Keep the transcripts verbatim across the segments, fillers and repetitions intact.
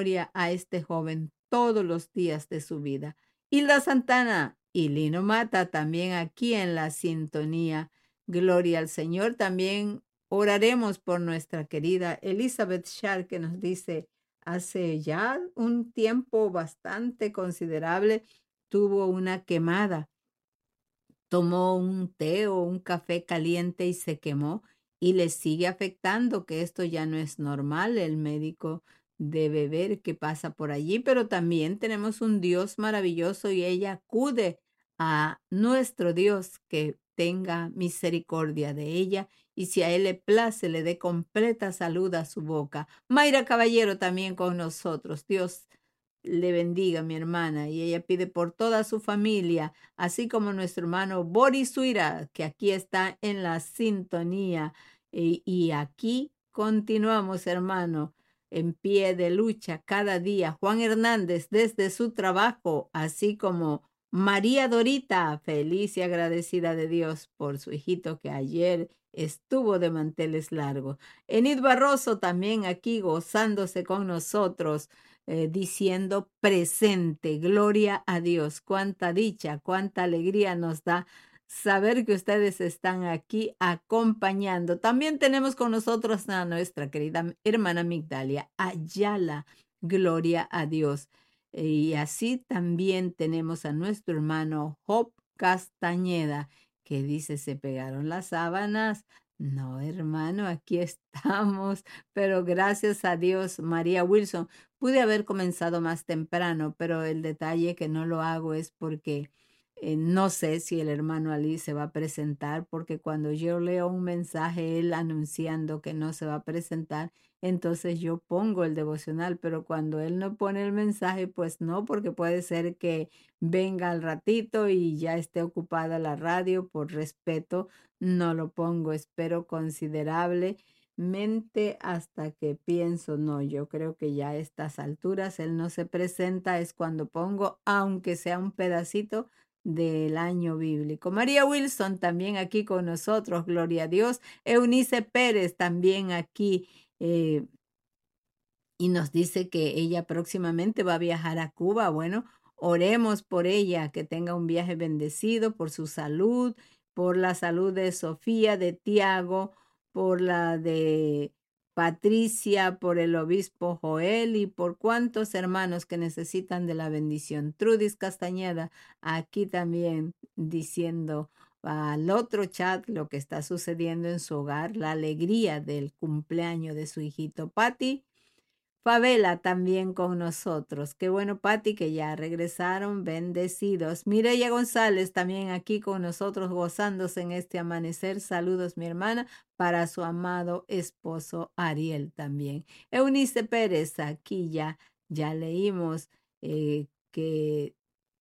memoria a este joven todos los días de su vida. Hilda Santana y Lino Mata también aquí en la sintonía. Gloria al Señor. También oraremos por nuestra querida Elizabeth Shar, que nos dice hace ya un tiempo bastante considerable tuvo una quemada. Tomó un té o un café caliente y se quemó y le sigue afectando, que esto ya no es normal. El médico debe ver qué pasa por allí, pero también tenemos un Dios maravilloso y ella acude a nuestro Dios que tenga misericordia de ella y si a él le place, le dé completa salud a su boca. Mayra Caballero también con nosotros. Dios le bendiga, mi hermana, y ella pide por toda su familia, así como nuestro hermano Boris Suira, que aquí está en la sintonía. Y, y aquí continuamos, hermano, en pie de lucha cada día. Juan Hernández desde su trabajo, así como María Dorita, feliz y agradecida de Dios por su hijito que ayer estuvo de manteles largos. Enid Barroso también aquí gozándose con nosotros. Eh, diciendo presente, gloria a Dios, cuánta dicha, cuánta alegría nos da saber que ustedes están aquí acompañando. También tenemos con nosotros a nuestra querida hermana Migdalia Ayala, gloria a Dios. Y así también tenemos a nuestro hermano Job Castañeda, que dice, se pegaron las sábanas. No, hermano, aquí estamos, pero gracias a Dios, María Wilson. Pude haber comenzado más temprano, pero el detalle que no lo hago es porque eh, no sé si el hermano Ali se va a presentar, porque cuando yo leo un mensaje, él anunciando que no se va a presentar, entonces yo pongo el devocional, pero cuando él no pone el mensaje, pues no, porque puede ser que venga al ratito y ya esté ocupada la radio. Por respeto, no lo pongo. Espero considerable mente hasta que pienso, no, yo creo que ya a estas alturas él no se presenta, es cuando pongo, aunque sea un pedacito del año bíblico. María Wilson también aquí con nosotros, gloria a Dios. Eunice Pérez también aquí. eh, y nos dice que ella próximamente va a viajar a Cuba. Bueno, oremos por ella, que tenga un viaje bendecido, por su salud, por la salud de Sofía, de Tiago, por la de Patricia, por el obispo Joel y por cuantos hermanos que necesitan de la bendición. Trudis Castañeda, aquí también diciendo al otro chat lo que está sucediendo en su hogar, la alegría del cumpleaños de su hijito Patti. Favela también con nosotros. Qué bueno, Pati, que ya regresaron, bendecidos. Mireya González también aquí con nosotros, gozándose en este amanecer. Saludos, mi hermana, para su amado esposo Ariel también. Eunice Pérez, aquí ya, ya leímos eh, que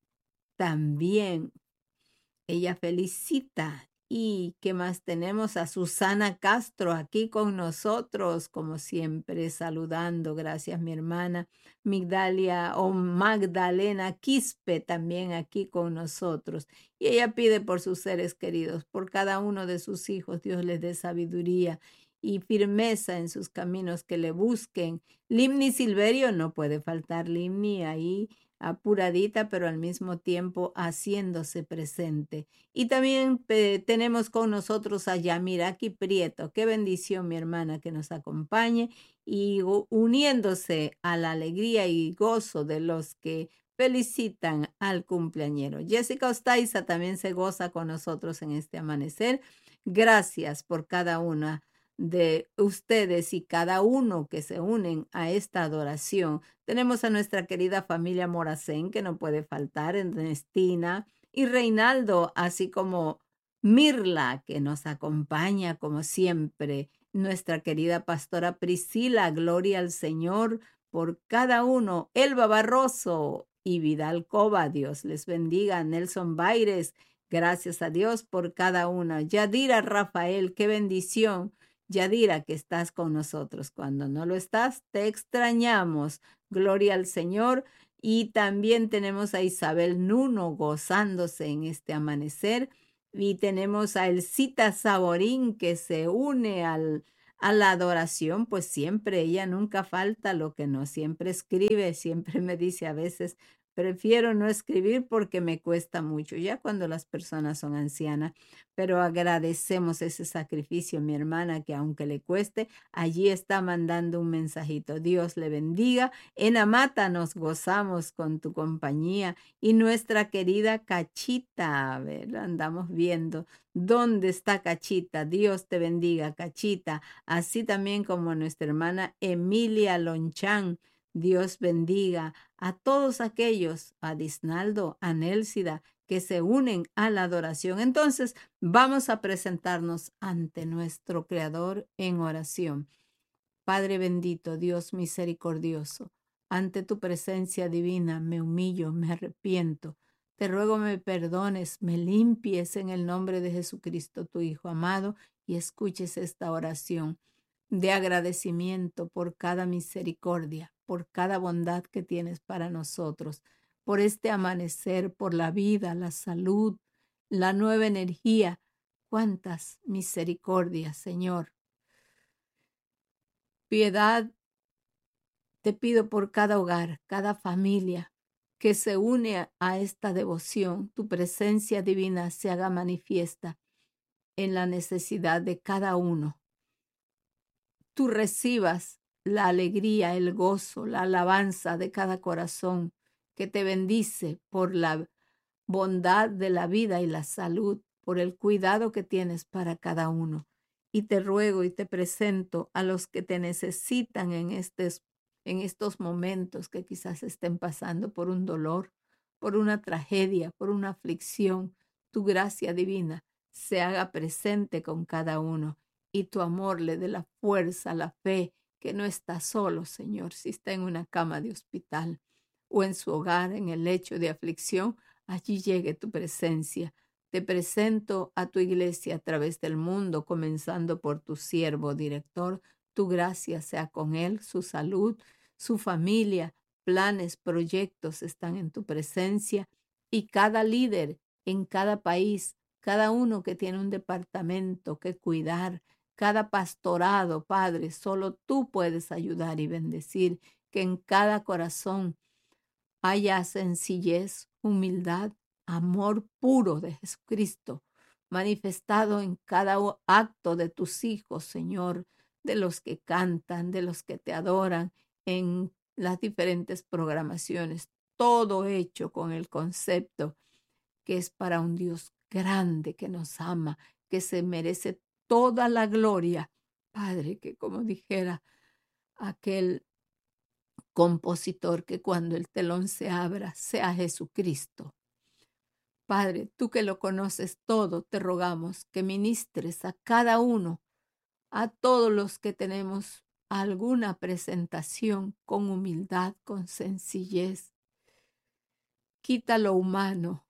también ella felicita. ¿Y qué más tenemos? A Susana Castro aquí con nosotros, como siempre, saludando. Gracias, mi hermana. Migdalia o Magdalena Quispe también aquí con nosotros. Y ella pide por sus seres queridos, por cada uno de sus hijos. Dios les dé sabiduría y firmeza en sus caminos, que le busquen. Limni Silverio, no puede faltar Limni ahí, apuradita, pero al mismo tiempo haciéndose presente. Y también eh, tenemos con nosotros a Yamiraki Prieto. Qué bendición, mi hermana, que nos acompañe y uniéndose a la alegría y gozo de los que felicitan al cumpleañero. Jessica Ostaiza también se goza con nosotros en este amanecer. Gracias por cada una de ustedes y cada uno que se unen a esta adoración. Tenemos a nuestra querida familia Moracén, que no puede faltar, Ernestina y Reinaldo, así como Mirla, que nos acompaña como siempre, nuestra querida pastora Priscila, gloria al Señor por cada uno, Elba Barroso y Vidal Cova, Dios les bendiga, Nelson Baires, gracias a Dios por cada una, Yadira Rafael, qué bendición, Yadira, que estás con nosotros. Cuando no lo estás, te extrañamos. Gloria al Señor. Y también tenemos a Isabel Nuno gozándose en este amanecer. Y tenemos a Elcita Saborín que se une al, a la adoración, pues siempre, ella nunca falta, lo que no siempre escribe, siempre me dice a veces, prefiero no escribir porque me cuesta mucho, ya cuando las personas son ancianas, pero agradecemos ese sacrificio, mi hermana, que aunque le cueste, allí está mandando un mensajito. Dios le bendiga. En Amata nos gozamos con tu compañía y nuestra querida Cachita, a ver, la andamos viendo. ¿Dónde está Cachita? Dios te bendiga, Cachita. Así también como nuestra hermana Emilia Lonchan. Dios bendiga a todos aquellos, a Disnaldo, a Nélcida, que se unen a la adoración. Entonces, vamos a presentarnos ante nuestro Creador en oración. Padre bendito, Dios misericordioso, ante tu presencia divina me humillo, me arrepiento. Te ruego me perdones, me limpies en el nombre de Jesucristo, tu Hijo amado, y escuches esta oración de agradecimiento por cada misericordia, por cada bondad que tienes para nosotros, por este amanecer, por la vida, la salud, la nueva energía. Cuántas misericordias, Señor. Piedad te pido por cada hogar, cada familia que se une a, a esta devoción. Tu presencia divina se haga manifiesta en la necesidad de cada uno. Tú recibas la alegría, el gozo, la alabanza de cada corazón que te bendice por la bondad de la vida y la salud, por el cuidado que tienes para cada uno. Y te ruego y te presento a los que te necesitan en, estes, en estos momentos que quizás estén pasando por un dolor, por una tragedia, por una aflicción. Tu gracia divina se haga presente con cada uno y tu amor le dé la fuerza, la fe, que no está solo, Señor, si está en una cama de hospital o en su hogar, en el lecho de aflicción. Allí llegue tu presencia. Te presento a tu iglesia a través del mundo, comenzando por tu siervo, director. Tu gracia sea con él, su salud, su familia, planes, proyectos están en tu presencia. Y cada líder en cada país, cada uno que tiene un departamento que cuidar, cada pastorado, Padre, solo tú puedes ayudar y bendecir. Que en cada corazón haya sencillez, humildad, amor puro de Jesucristo, manifestado en cada acto de tus hijos, Señor, de los que cantan, de los que te adoran en las diferentes programaciones, todo hecho con el concepto que es para un Dios grande que nos ama, que se merece toda la gloria. Padre, que como dijera aquel compositor, que cuando el telón se abra sea Jesucristo. Padre, tú que lo conoces todo, te rogamos que ministres a cada uno, a todos los que tenemos alguna presentación, con humildad, con sencillez. Quita lo humano,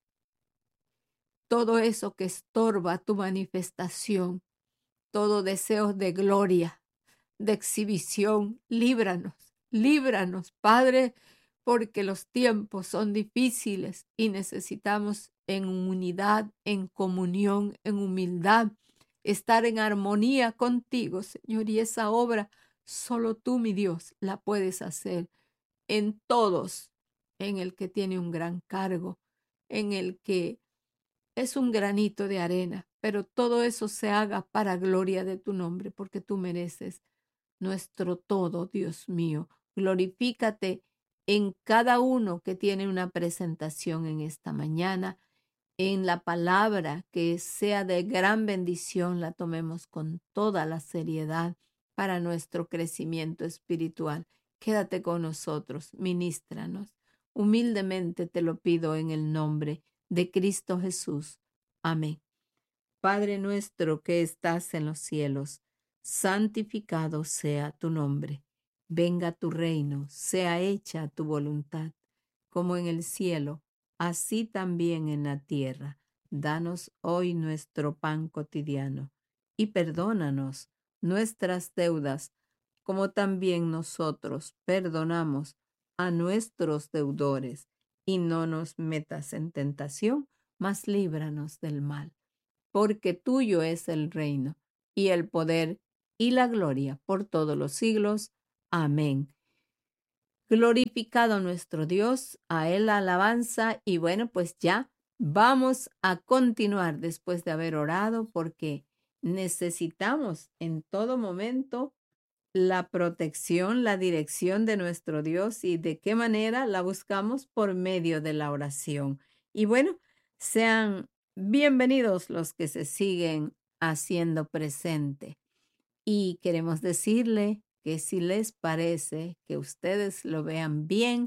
todo eso que estorba tu manifestación, todo deseos de gloria, de exhibición. Líbranos, líbranos, Padre, porque los tiempos son difíciles y necesitamos en unidad, en comunión, en humildad, estar en armonía contigo, Señor. Y esa obra solo tú, mi Dios, la puedes hacer en todos, en el que tiene un gran cargo, en el que es un granito de arena, pero todo eso se haga para gloria de tu nombre, porque tú mereces nuestro todo, Dios mío. Glorifícate en cada uno que tiene una presentación en esta mañana, en la palabra que sea de gran bendición, la tomemos con toda la seriedad para nuestro crecimiento espiritual. Quédate con nosotros, ministranos. Humildemente te lo pido en el nombre de Cristo Jesús. Amén. Padre nuestro que estás en los cielos, santificado sea tu nombre. Venga tu reino, sea hecha tu voluntad, como en el cielo, así también en la tierra. Danos hoy nuestro pan cotidiano y perdónanos nuestras deudas, como también nosotros perdonamos a nuestros deudores. Y no nos metas en tentación, mas líbranos del mal. Porque tuyo es el reino, y el poder, y la gloria por todos los siglos. Amén. Glorificado nuestro Dios, a Él la alabanza. Y bueno, pues ya vamos a continuar después de haber orado, porque necesitamos en todo momento la protección, la dirección de nuestro Dios. ¿Y de qué manera la buscamos? Por medio de la oración. Y bueno, sean bienvenidos los que se siguen haciendo presente. Y queremos decirle que si les parece que ustedes lo vean bien,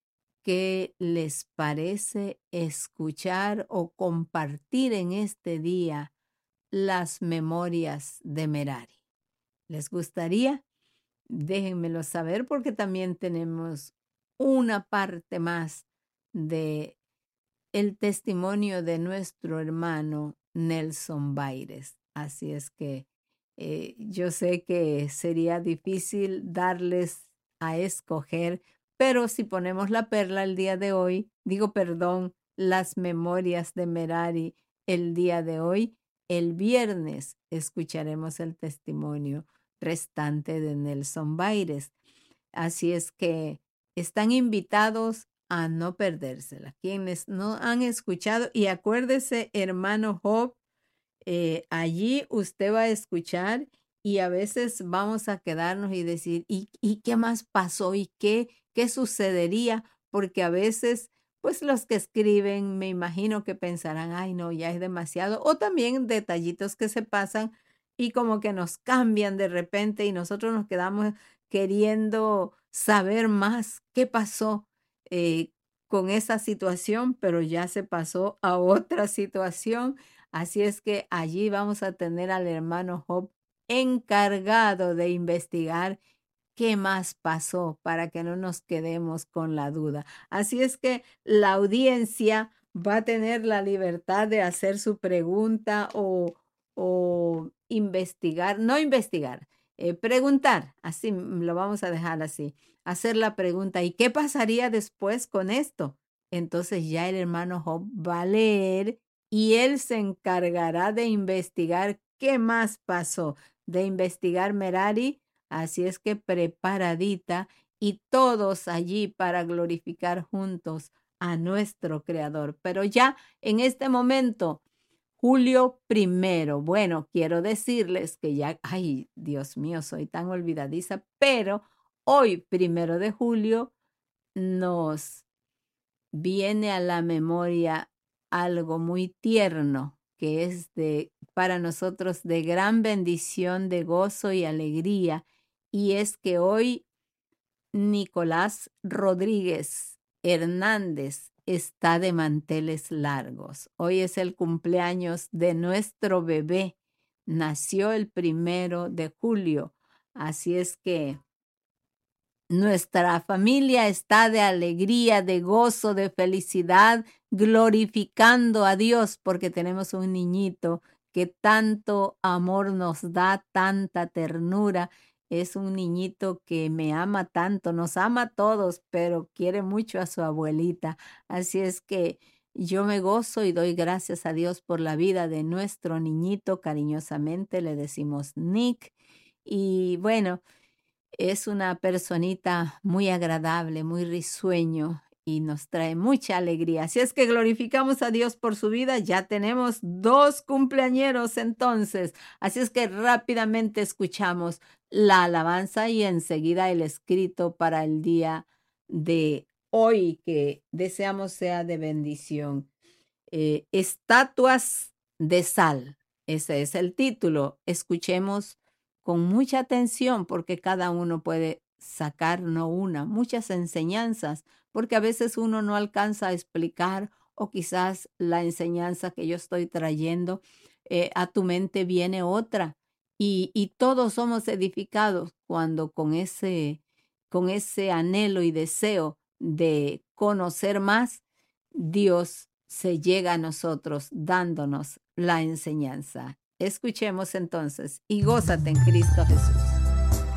¿qué les parece escuchar o compartir en este día las memorias de Merari? ¿Les gustaría? Déjenmelo saber, porque también tenemos una parte más de el testimonio de nuestro hermano Nelson Baires. Así es que eh, yo sé que sería difícil darles a escoger, pero si ponemos la perla el día de hoy, digo perdón, las memorias de Merari el día de hoy, el viernes escucharemos el testimonio restante de Nelson Baires. Así es que están invitados a no perdérsela. Quienes no han escuchado, y acuérdese, hermano Job, eh, allí usted va a escuchar y a veces vamos a quedarnos y decir, ¿y, y qué más pasó? ¿Y qué, qué sucedería? Porque a veces, pues los que escriben, me imagino que pensarán, ay no, ya es demasiado. O también detallitos que se pasan y como que nos cambian de repente y nosotros nos quedamos queriendo saber más qué pasó eh, con esa situación, pero ya se pasó a otra situación. Así es que allí vamos a tener al hermano Job encargado de investigar qué más pasó para que no nos quedemos con la duda. Así es que la audiencia va a tener la libertad de hacer su pregunta o, o investigar, no investigar, eh, preguntar, así lo vamos a dejar así, hacer la pregunta, ¿y qué pasaría después con esto? Entonces ya el hermano Job va a leer y él se encargará de investigar qué más pasó, de investigar Merari. Así es que preparadita y todos allí para glorificar juntos a nuestro Creador. Pero ya en este momento, julio primero, bueno, quiero decirles que ya, ay, Dios mío, soy tan olvidadiza, pero hoy, primero de julio, nos viene a la memoria algo muy tierno que es de para nosotros de gran bendición, de gozo y alegría, y es que hoy Nicolás Rodríguez Hernández está de manteles largos. Hoy es el cumpleaños de nuestro bebé. Nació el primero de julio. Así es que nuestra familia está de alegría, de gozo, de felicidad, glorificando a Dios porque tenemos un niñito que tanto amor nos da, tanta ternura. Es un niñito que me ama tanto, nos ama a todos, pero quiere mucho a su abuelita. Así es que yo me gozo y doy gracias a Dios por la vida de nuestro niñito. Cariñosamente le decimos Nick. Y bueno, es una personita muy agradable, muy risueño y nos trae mucha alegría. Así es que glorificamos a Dios por su vida. Ya tenemos dos cumpleañeros entonces. Así es que rápidamente escuchamos la alabanza y enseguida el escrito para el día de hoy, que deseamos sea de bendición. Eh, estatuas de sal. Ese es el título. Escuchemos con mucha atención porque cada uno puede sacar no una, muchas enseñanzas, porque a veces uno no alcanza a explicar o quizás la enseñanza que yo estoy trayendo, eh, a tu mente viene otra y, y todos somos edificados cuando con ese, con ese anhelo y deseo de conocer más, Dios se llega a nosotros dándonos la enseñanza. Escuchemos entonces y gózate en Cristo Jesús.